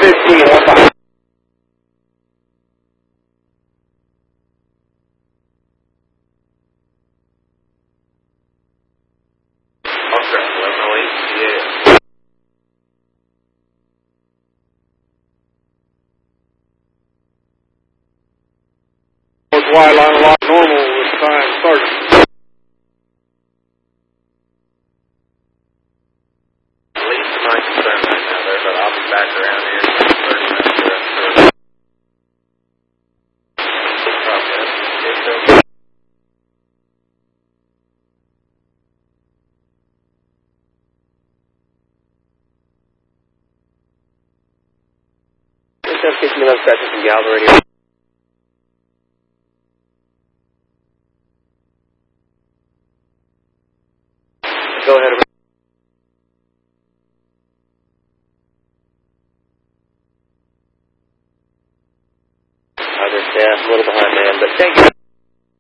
15, 1-5. Oscar, 1108, yeah. Wide line lock normal with time started. Least of my concern right now there, but I'll be back around here in 30 minutes. Just 15 seconds from Galvin Radio. Go ahead. I understand. A little behind, man, but thank you.